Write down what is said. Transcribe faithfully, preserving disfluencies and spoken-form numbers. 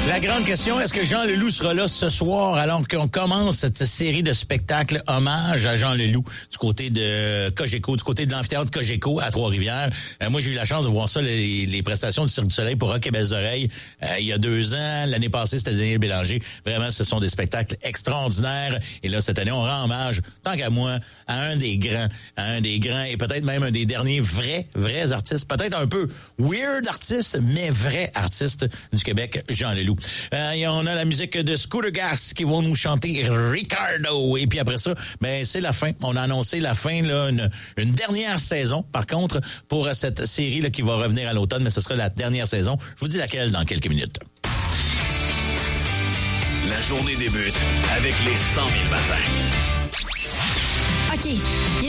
La grande question, est-ce que Jean Leloup sera là ce soir alors qu'on commence cette série de spectacles hommage à Jean Leloup du côté de Cogeco, du côté de l'amphithéâtre Cogeco à Trois-Rivières. Euh, moi, j'ai eu la chance de voir ça, les, les prestations du Cirque du Soleil pour Rock et Belles Oreilles euh, il y a deux ans. L'année passée, c'était Daniel Bélanger. Vraiment, ce sont des spectacles extraordinaires. Et là, cette année, on rend hommage, tant qu'à moi, à un des grands, à un des grands et peut-être même un des derniers vrais, vrais artistes. Peut-être un peu weird artiste, mais vrai artiste du Québec, Jean Leloup. Euh, et on a la musique de Scooter Gas qui vont nous chanter Ricardo. Et puis après ça, ben c'est la fin. On a annoncé la fin, là, une, une dernière saison. Par contre, pour cette série là qui va revenir à l'automne, mais ce sera la dernière saison. Je vous dis laquelle dans quelques minutes. La journée débute avec les cent mille matins. OK.